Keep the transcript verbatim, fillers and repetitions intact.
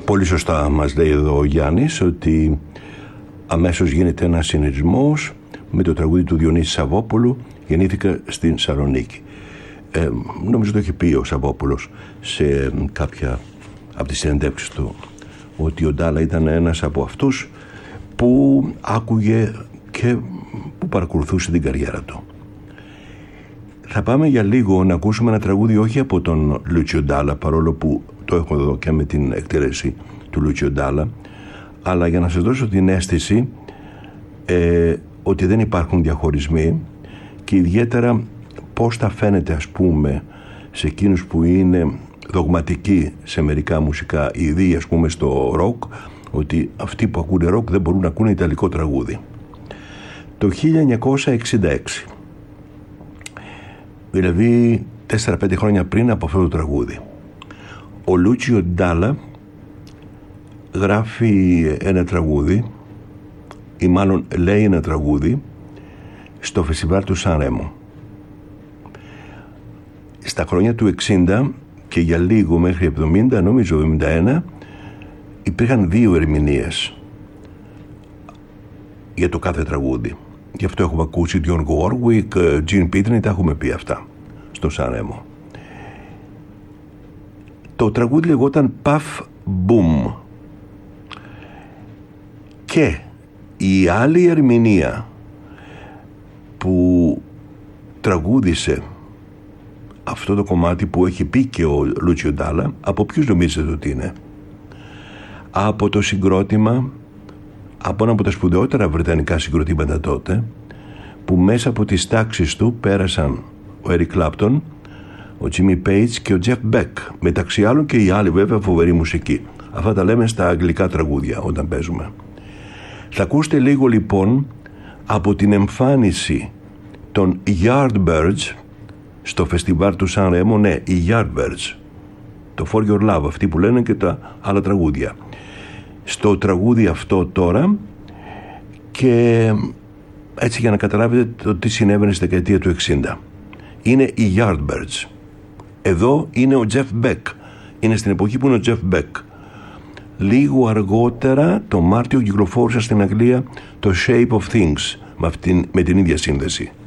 Πολύ σωστά μας λέει εδώ ο Γιάννης ότι αμέσως γίνεται ένας συνειρισμός με το τραγούδι του Διονύση Σαββόπουλου, γεννήθηκα στην Σαλονίκη. Ε, νομίζω το έχει πει ο Σαββόπουλος σε κάποια από τις συνεντεύξεις του, ότι ο Ντάλα ήταν ένας από αυτούς που άκουγε και που παρακολουθούσε την καριέρα του. Θα πάμε για λίγο να ακούσουμε ένα τραγούδι όχι από τον Λούτσιο Ντάλα, παρόλο που το έχω εδώ και με την εκτέλεση του Λούτσιο Ντάλα, αλλά για να σας δώσω την αίσθηση ε, ότι δεν υπάρχουν διαχωρισμοί και ιδιαίτερα πώς θα φαίνεται, ας πούμε, σε εκείνους που είναι δογματικοί σε μερικά μουσικά, ήδη ας πούμε στο ροκ, ότι αυτοί που ακούνε ροκ δεν μπορούν να ακούνε ιταλικό τραγούδι. Το χίλια εννιακόσια εξήντα έξι, δηλαδή τέσσερα πέντε χρόνια πριν από αυτό το τραγούδι, ο Λούτσιο Ντάλα γράφει ένα τραγούδι, ή μάλλον λέει ένα τραγούδι στο φεστιβάλ του Σαν Ρέμο. Στα χρόνια του εξήντα και για λίγο μέχρι εβδομήντα, νομίζω εβδομήντα ένα, υπήρχαν δύο ερμηνείες για το κάθε τραγούδι. Γι' αυτό έχουμε ακούσει Dionne Warwick, Gene Pitney, τα έχουμε πει αυτά στο Σαν Ρέμο. Το τραγούδι λεγόταν Puff Boom και η άλλη ερμηνεία που τραγούδισε αυτό το κομμάτι που έχει πει και ο Λούτσιο Ντάλα, από ποιους νομίζετε ότι είναι? Από το συγκρότημα, από ένα από τα σπουδαιότερα βρετανικά συγκροτήματα τότε, που μέσα από τις τάξεις του πέρασαν ο Eric Clapton, ο Jimmy Page και ο Jeff Beck, μεταξύ άλλων και οι άλλοι βέβαια φοβερή μουσική. Αυτά τα λέμε στα αγγλικά τραγούδια όταν παίζουμε. Θα ακούσετε λίγο λοιπόν από την εμφάνιση των Yardbirds στο φεστιβάλ του Σαν Ρέμο, ναι, οι Yardbirds, το For Your Love, αυτοί που λένε και τα άλλα τραγούδια. Στο τραγούδι αυτό τώρα, και έτσι για να καταλάβετε το τι συνέβαινε στη δεκαετία του εξήντα. Είναι οι Yardbirds. Εδώ είναι ο Jeff Beck. Είναι στην εποχή που είναι ο Jeff Beck. Λίγο αργότερα, το Μάρτιο, κυκλοφόρησε στην Αγγλία το Shape of Things με, αυτήν, με την ίδια σύνδεση.